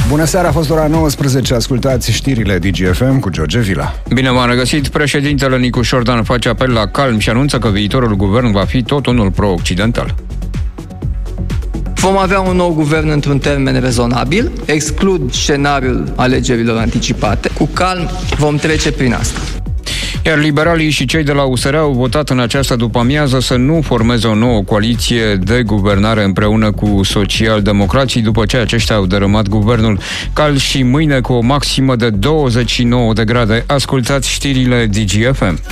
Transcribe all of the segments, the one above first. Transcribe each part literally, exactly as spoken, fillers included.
Bună seara, a fost ora nouăsprezece, ascultați știrile D G F M cu George Vila. Bine v-am regăsit. Președintele Nicu Șordan face apel la calm și anunță că viitorul guvern va fi tot unul pro-occidental. Vom avea un nou guvern într-un termen rezonabil, exclud scenariul alegerilor anticipate. Cu calm vom trece prin asta. Iar liberalii și cei de la U S R au votat în această după-amiază să nu formeze o nouă coaliție de guvernare împreună cu social-democrații după ce aceștia au dărâmat guvernul. Cald și mâine cu o maximă de douăzeci și nouă de grade. Ascultați știrile D G F M.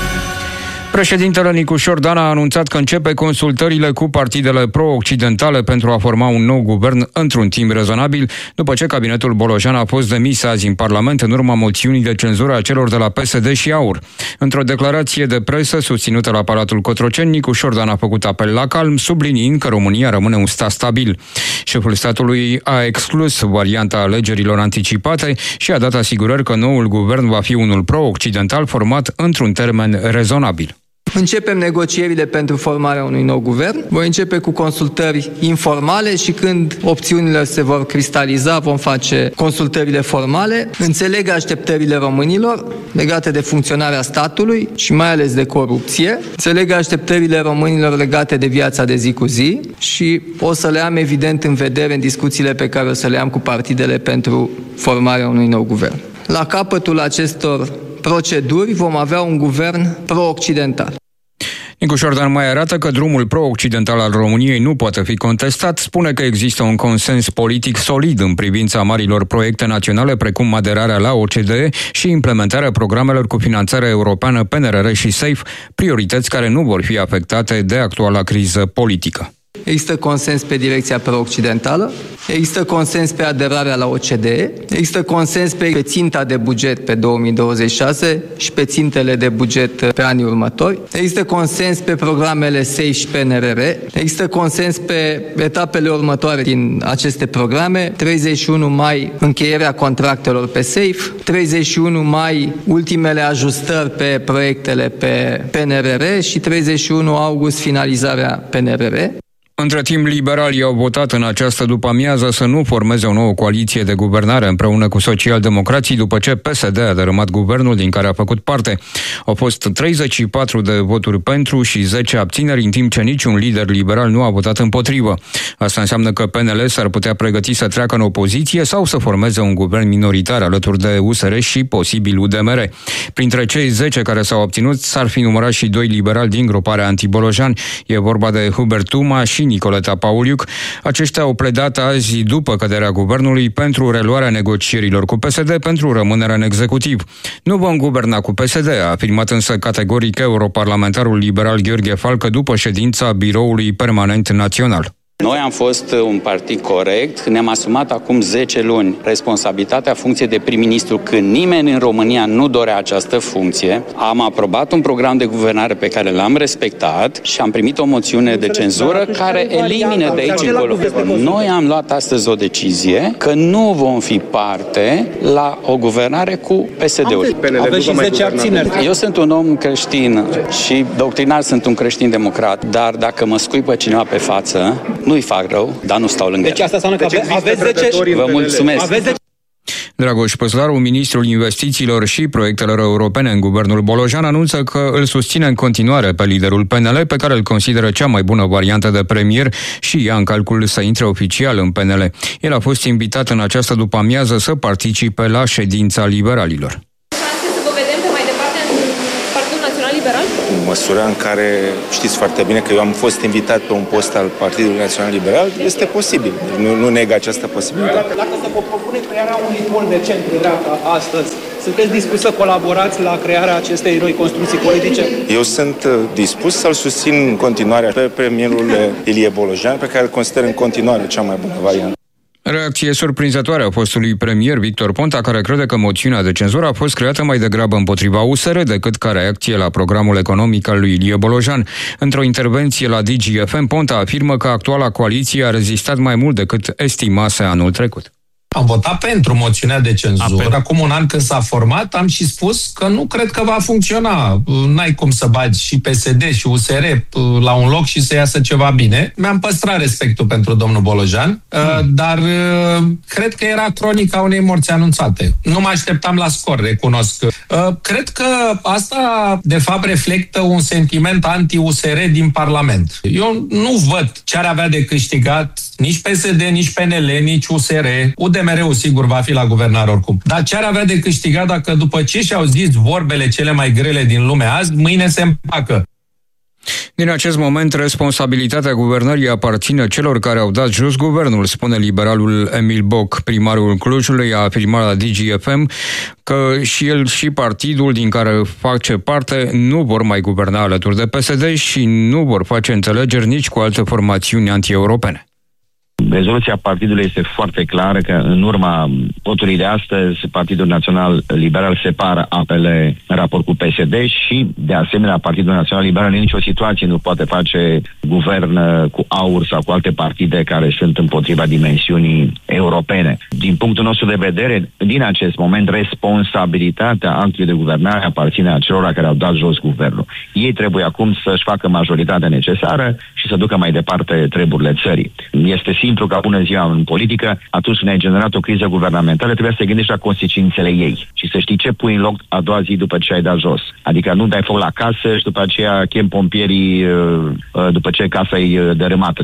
Președintele Nicu Șordan a anunțat că începe consultările cu partidele pro-occidentale pentru a forma un nou guvern într-un timp rezonabil, după ce cabinetul Bolojan a fost demis azi în Parlament în urma moțiunii de cenzură a celor de la P S D și AUR. Într-o declarație de presă susținută la Palatul Cotroceni, Nicu Șordan a făcut apel la calm, subliniind că România rămâne un stat stabil. Șeful statului a exclus varianta alegerilor anticipate și a dat asigurări că noul guvern va fi unul pro-occidental format într-un termen rezonabil. Începem negocierile pentru formarea unui nou guvern. Voi începe cu consultări informale și când opțiunile se vor cristaliza, vom face consultările formale. Înțeleg așteptările românilor legate de funcționarea statului și mai ales de corupție. Înțeleg așteptările românilor legate de viața de zi cu zi și o să le am evident în vedere în discuțiile pe care o să le am cu partidele pentru formarea unui nou guvern. La capătul acestor proceduri vom avea un guvern pro-occidental. Nicu Șordan mai arată că drumul pro-occidental al României nu poate fi contestat, spune că există un consens politic solid în privința marilor proiecte naționale precum aderarea la O C D E și implementarea programelor cu finanțare europeană P N R R și SAFE, priorități care nu vor fi afectate de actuala criză politică. Există consens pe direcția pro-occidentală, există consens pe aderarea la O C D E, există consens pe ținta de buget pe două mii douăzeci și șase și pe țintele de buget pe anii următori, există consens pe programele SAFE și P N R R, există consens pe etapele următoare din aceste programe, treizeci și unu mai încheierea contractelor pe SAFE, treizeci și unu mai ultimele ajustări pe proiectele pe P N R R și treizeci și unu august finalizarea P N R R. Între timp, liberalii au votat în această după-amiază să nu formeze o nouă coaliție de guvernare împreună cu social-democrații după ce P S D a dărâmat guvernul din care a făcut parte. Au fost treizeci și patru de voturi pentru și zece abțineri, în timp ce niciun lider liberal nu a votat împotrivă. Asta înseamnă că P N L s-ar putea pregăti să treacă în opoziție sau să formeze un guvern minoritar alături de U S R și posibil U D M R. Printre cei zece care s-au obținut s-ar fi numărat și doi liberali din gruparea anti-Bolojan. E vorba de Hubert Tuma și Nicoleta Pauliuc. Aceștia au pledat azi, după căderea guvernului, pentru reluarea negocierilor cu P S D pentru rămânerea în executiv. Nu vom guverna cu P S D, a afirmat însă categoric europarlamentarul liberal Gheorghe Falcă după ședința Biroului Permanent Național. Noi am fost un partid corect, ne-am asumat acum zece luni responsabilitatea funcției de prim-ministru când nimeni în România nu dorea această funcție. Am aprobat un program de guvernare pe care l-am respectat și am primit o moțiune de cenzură care elimină de aici încolo. Noi am luat astăzi o decizie că nu vom fi parte la o guvernare cu P S D-ul. Aveți și zece abțineri. Eu sunt un om creștin și doctrinar sunt un creștin democrat, dar dacă mă scuipă cineva pe față, nu-i fac rău, dar nu stau lângă el. Deci asta înseamnă că deci aveți zece... Vă mulțumesc. Aveți zece... Dragoș Păslaru, ministrul investițiilor și proiectelor europene în guvernul Bolojan, anunță că îl susține în continuare pe liderul P N L, pe care îl consideră cea mai bună variantă de premier și ia în calcul să intre oficial în P N L. El a fost invitat în această după-amiază să participe la ședința liberalilor. În măsura în care știți foarte bine că eu am fost invitat pe un post al Partidului Național Liberal, este posibil. Nu, nu neg această posibilitate. Dacă se propune crearea unui pol de centru-dreapta astăzi, sunteți dispus să colaborați la crearea acestei noi construcții politice? Eu sunt dispus să-l susțin în continuare pe premierul Ilie Bolojan, pe care îl consider în continuare cea mai bună variantă. Reacție surprinzătoare a fostului premier Victor Ponta, care crede că moțiunea de cenzură a fost creată mai degrabă împotriva U S R decât ca reacție la programul economic al lui Ilie Bolojan. Într-o intervenție la D G F M, Ponta afirmă că actuala coaliție a rezistat mai mult decât estimase anul trecut. Am votat pentru moțiunea de cenzură. Acum un an când s-a format, am și spus că nu cred că va funcționa. N-ai cum să bagi și P S D și U S R la un loc și să iasă ceva bine. Mi-am păstrat respectul pentru domnul Bolojan, hmm. dar cred că era cronica unei morți anunțate. Nu mă așteptam la scor, recunosc. Cred că asta, de fapt, reflectă un sentiment anti-U S R din Parlament. Eu nu văd ce ar avea de câștigat nici P S D, nici P N L, nici U S R. U D M R-ul sigur va fi la guvernare oricum. Dar ce ar avea de câștigat dacă după ce și-au zis vorbele cele mai grele din lume azi, mâine se împacă? Din acest moment, responsabilitatea guvernării aparține celor care au dat jos guvernul, spune liberalul Emil Boc. Primarul Clujului a afirmat la D G F M că și el și partidul din care face parte nu vor mai guverna alături de P S D și nu vor face înțelegeri nici cu alte formațiuni anti-europene. Rezoluția partidului este foarte clară că în urma votului de astăzi Partidul Național Liberal separă apele în raport cu P S D și de asemenea Partidul Național Liberal în nicio situație nu poate face guvern cu AUR sau cu alte partide care sunt împotriva dimensiunii europene. Din punctul nostru de vedere, din acest moment, responsabilitatea actului de guvernare aparține acelora care au dat jos guvernul. Ei trebuie acum să-și facă majoritatea necesară și să ducă mai departe treburile țării. Este simplu ca bună ziua în politică, atunci când ai generat o criză guvernamentală, trebuie să te gândești la consecințele ei și să știi ce pui în loc a doua zi după ce ai dat jos. Adică nu dai foc la casă și după aceea chem pompierii după ce casa e dărâmată.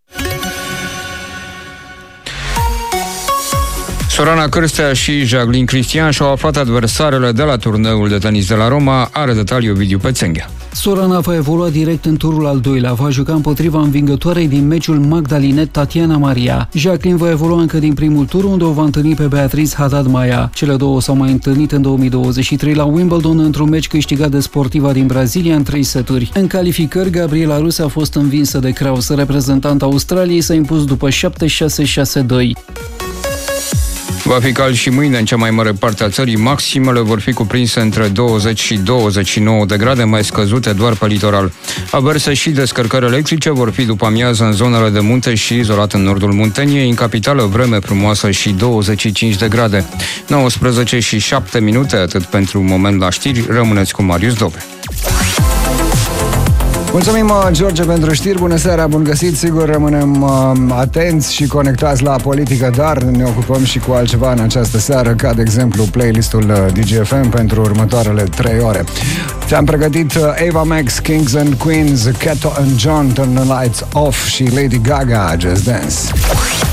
Sorana Cârstea și Jacqueline Cristian și-au aflat adversarele de la turneul de tenis de la Roma. Are detalii Ovidiu Pețenghea. Sorana va evolua direct în turul al doilea, va juca împotriva învingătoarei din meciul Magdalinet Tatiana Maria. Jacqueline va evolua încă din primul tur, unde o va întâlni pe Beatriz Haddad Maia. Cele două s-au mai întâlnit în două mii douăzeci și trei la Wimbledon într-un meci câștigat de sportiva din Brazilia în trei seturi. În calificări, Gabriela Rus a fost învinsă de Kraus. Reprezentanta Australiei s-a impus după șapte șase șase doi. Va fi cald și mâine în cea mai mare parte a țării. Maximele vor fi cuprinse între douăzeci și douăzeci și nouă de grade, mai scăzute doar pe litoral. Averse și descărcări electrice vor fi după amiază în zonele de munte și izolat în nordul Munteniei. În capitală, vreme frumoasă și douăzeci și cinci de grade. nouăsprezece și șapte minute, atât pentru un moment la știri. Rămâneți cu Marius Dobre. Mulțumim, George, pentru știri. Bună seara, bun găsit. Sigur, rămânem uh, atenți și conectați la politică, dar ne ocupăm și cu altceva în această seară, ca de exemplu playlistul D G F M pentru următoarele trei ore. Ți-am pregătit Ava Max, Kings and Queens, Kato and John, Turn the Lights Off și Lady Gaga, Just Dance.